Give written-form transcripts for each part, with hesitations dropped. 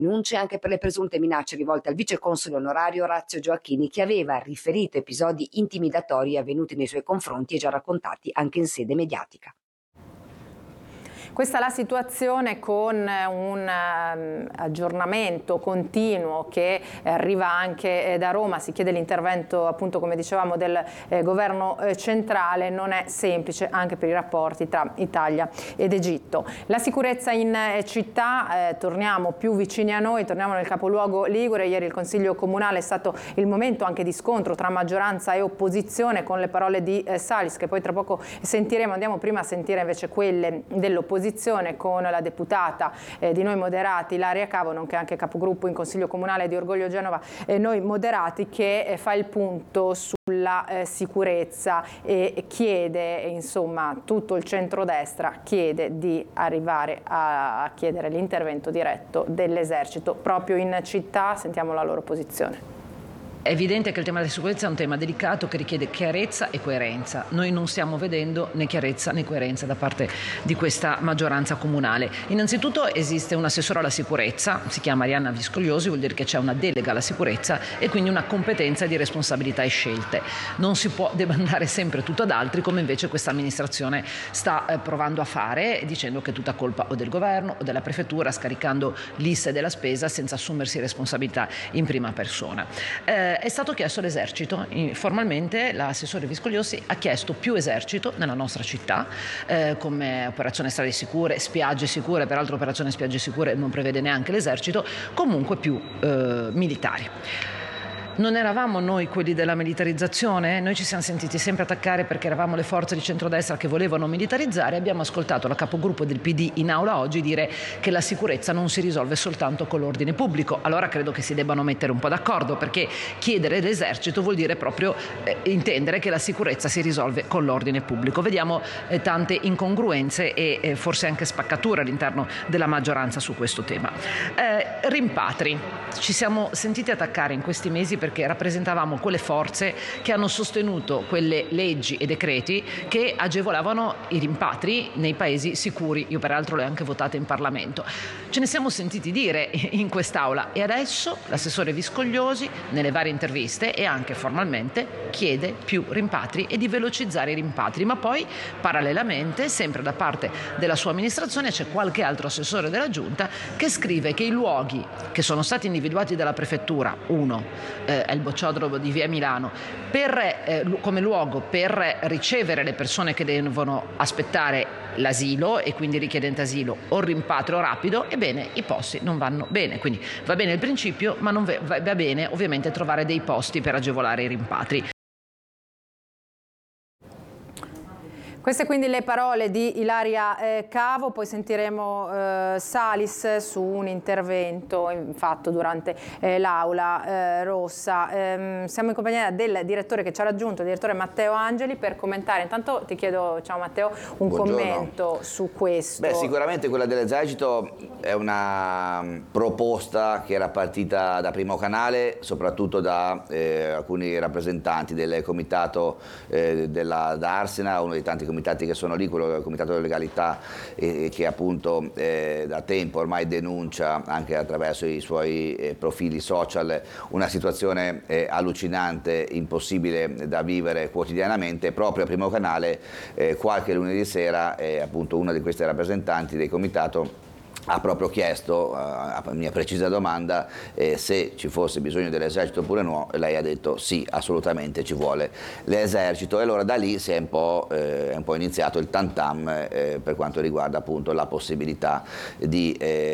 Denunce anche per le presunte minacce rivolte al viceconsole onorario Orazio Gioacchini, che aveva riferito episodi intimidatori avvenuti nei suoi confronti e già raccontati anche in sede mediatica. Questa è la situazione, con un aggiornamento continuo che arriva anche da Roma. Si chiede l'intervento, appunto, come dicevamo, del governo centrale. Non è semplice anche per i rapporti tra Italia ed Egitto. La sicurezza in città, torniamo più vicini a noi, torniamo nel capoluogo ligure. Ieri il Consiglio Comunale è stato il momento anche di scontro tra maggioranza e opposizione, con le parole di Salis, che poi tra poco sentiremo. Andiamo prima a sentire invece quelle dell'opposizione, con la deputata di Noi Moderati Ilaria Cavo, nonché anche capogruppo in Consiglio Comunale di Orgoglio Genova Noi Moderati, che fa il punto sulla sicurezza e chiede, insomma, tutto il centrodestra chiede di arrivare a chiedere l'intervento diretto dell'esercito proprio in città. Sentiamo la loro posizione. È evidente che il tema della sicurezza è un tema delicato che richiede chiarezza e coerenza. Noi non stiamo vedendo né chiarezza né coerenza da parte di questa maggioranza comunale. Innanzitutto esiste un assessore alla sicurezza, si chiama Arianna Viscogliosi, vuol dire che c'è una delega alla sicurezza e quindi una competenza di responsabilità e scelte. Non si può demandare sempre tutto ad altri, come invece questa amministrazione sta provando a fare, dicendo che è tutta colpa o del governo o della prefettura, scaricando l'ISS della spesa senza assumersi responsabilità in prima persona. È stato chiesto l'esercito. Formalmente l'assessore Viscogliosi ha chiesto più esercito nella nostra città, come operazione strade sicure, spiagge sicure. Peraltro operazione spiagge sicure non prevede neanche l'esercito, comunque più militari. Non eravamo noi quelli della militarizzazione? Noi ci siamo sentiti sempre attaccare perché eravamo le forze di centrodestra che volevano militarizzare. Abbiamo ascoltato la capogruppo del PD in aula oggi dire che la sicurezza non si risolve soltanto con l'ordine pubblico. Allora credo che si debbano mettere un po' d'accordo, perché chiedere l'esercito vuol dire proprio intendere che la sicurezza si risolve con l'ordine pubblico. Vediamo tante incongruenze e forse anche spaccature all'interno della maggioranza su questo tema. Rimpatri. Ci siamo sentiti attaccare in questi mesi perché rappresentavamo quelle forze che hanno sostenuto quelle leggi e decreti che agevolavano i rimpatri nei paesi sicuri. Io peraltro le ho anche votate in Parlamento. Ce ne siamo sentiti dire in quest'Aula e adesso l'assessore Viscogliosi nelle varie interviste e anche formalmente chiede più rimpatri e di velocizzare i rimpatri, ma poi parallelamente, sempre da parte della sua amministrazione, c'è qualche altro assessore della Giunta che scrive che i luoghi che sono stati individuati dalla prefettura, è il bocciodromo di Via Milano, come luogo per ricevere le persone che devono aspettare l'asilo e quindi richiedente asilo o il rimpatrio rapido, ebbene i posti non vanno bene. Quindi va bene il principio, ma non va bene ovviamente trovare dei posti per agevolare i rimpatri. Queste quindi le parole di Ilaria Cavo. Poi sentiremo Salis su un intervento fatto durante l'Aula Rossa. Siamo in compagnia del direttore che ci ha raggiunto, il direttore Matteo Angeli, per commentare. Intanto ti chiedo, ciao Matteo, un Buongiorno. Commento su questo. Beh, sicuramente quella dell'esercito è una proposta che era partita da Primo Canale, soprattutto da alcuni rappresentanti del comitato della Darsena, uno dei tanti comitati che sono lì, quello del comitato della legalità, che appunto da tempo ormai denuncia anche attraverso i suoi profili social una situazione allucinante, impossibile da vivere quotidianamente. Proprio a Primo Canale qualche lunedì sera appunto una di queste rappresentanti del comitato ha proprio chiesto, a mia precisa domanda, se ci fosse bisogno dell'esercito oppure no, e lei ha detto sì, assolutamente ci vuole l'esercito. E allora da lì è un po' iniziato il tam-tam per quanto riguarda appunto la possibilità di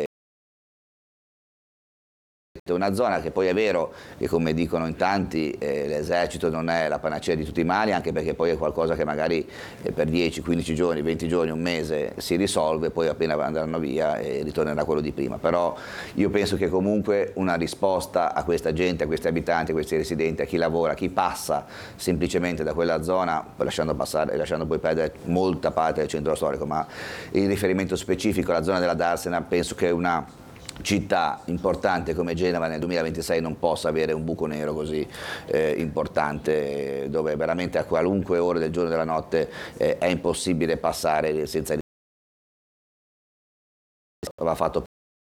una zona che poi è vero che, come dicono in tanti, l'esercito non è la panacea di tutti i mali, anche perché poi è qualcosa che magari per 10, 15 giorni, 20 giorni, un mese si risolve, poi appena andranno via ritornerà quello di prima. Però io penso che comunque una risposta a questa gente, a questi abitanti, a questi residenti, a chi lavora, a chi passa semplicemente da quella zona, lasciando poi perdere molta parte del centro storico, ma il riferimento specifico alla zona della Darsena, penso che una città importante come Genova nel 2026 non possa avere un buco nero così importante, dove veramente a qualunque ora del giorno e della notte è impossibile passare senza. Va fatto